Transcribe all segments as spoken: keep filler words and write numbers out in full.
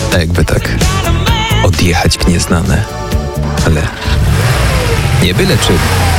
A jakby tak odjechać w nieznane. Ale nie byle czym.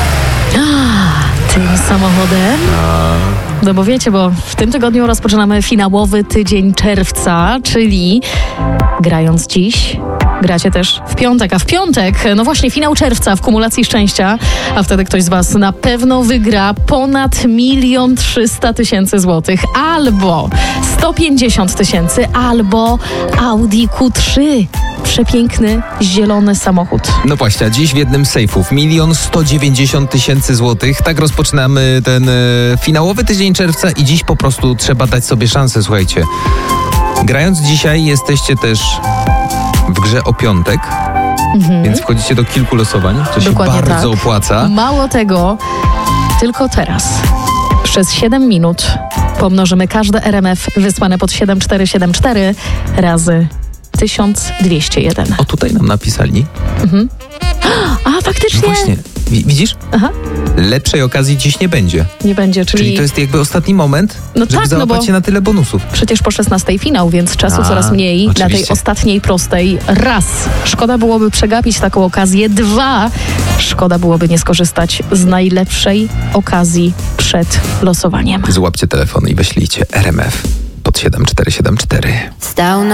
Tym samochodem? No bo wiecie, bo w tym tygodniu rozpoczynamy finałowy tydzień czerwca, czyli grając dziś, gracie też w piątek, a w piątek, no właśnie finał czerwca w kumulacji szczęścia, a wtedy ktoś z was na pewno wygra ponad milion trzysta tysięcy złotych, albo sto pięćdziesiąt tysięcy, albo Audi Q trzy. Przepiękny, zielony samochód. No właśnie, a dziś w jednym z sejfów milion sto dziewięćdziesiąt tysięcy złotych. Tak rozpoczynamy ten e, finałowy tydzień czerwca i dziś po prostu trzeba dać sobie szansę, słuchajcie. Grając dzisiaj jesteście też w grze o piątek, mhm. więc wchodzicie do kilku losowań, co Dokładnie się bardzo tak. opłaca. Mało tego, tylko teraz przez siedem minut pomnożymy każde R M F wysłane pod siedem cztery siedem cztery razy tysiąc dwieście jeden. O, tutaj nam napisali. Mhm. A, faktycznie. No właśnie, widzisz? Aha. Lepszej okazji dziś nie będzie. Nie będzie, czyli... Czyli to jest jakby ostatni moment, no żeby tak, załapać no bo się na tyle bonusów. Przecież po szesnastej finał, więc czasu A, coraz mniej oczywiście. na tej ostatniej prostej. Raz, szkoda byłoby przegapić taką okazję. Dwa, szkoda byłoby nie skorzystać z najlepszej okazji przed losowaniem. Złapcie telefon i wyślijcie R M F pod siedem cztery siedem cztery. Stał